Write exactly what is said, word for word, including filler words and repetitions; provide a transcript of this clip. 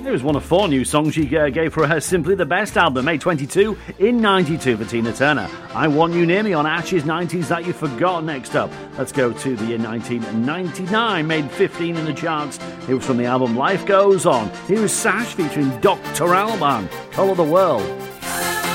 It was one of four new songs she uh, gave for her Simply the Best album, made twenty-two in ninety-two for Tina Turner. I Want You Near Me on Ash's nineties That You Forgot. Next up, let's go to the year nineteen ninety-nine, made fifteen in the charts. It was from the album Life Goes On. Here is Sash featuring Doctor Alban, Colour the World.